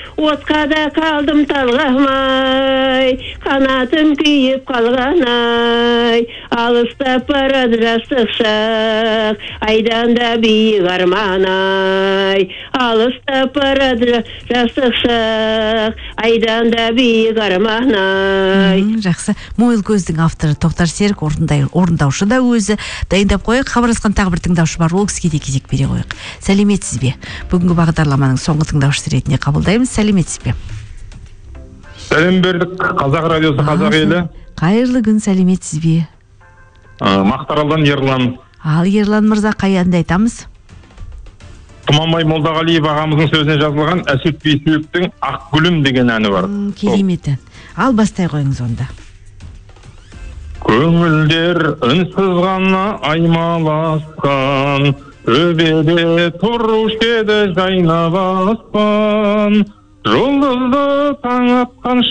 отқа да қалдым талғамай, қанатым күйіп қалғанай, алыстап барады жастық шақ, айдан да биік арманай, алыстап барады жастық шақ, айдан да биік арманай. Жақсы. Мойыл көздің авторы Тоқтар Серік, орындаушы да өзі. Дайындап қойық, хабарласқан тағы бір тыңдаушы бар, ол кісіге де кезек бере қойық. Сәлеметсіз бе? Бүгінгі бағдарламаның соңғы тыңдаушысы ретінде қабылдаймыз. Сәлеметсіз бе? Сәлем бердік, қазақ радиосы, қазақ елі. Қайырлы күн, сәлеметсіз бе? Мақтаралдан Ерлан. Ал Ерлан мырза, қай әнді айтамыз? Тұманбай Молдағалиев ағамыздың сөзіне жазылған Әсет Бейсеуовтің Ақ гүлім деген әні бар. Керемет ән. Ал бастай қойыңыз онда. Көңілдер үнсіз ғана аймаласқан, төбеде тұруш еді жайнап аспан, жұлдызды таң атқан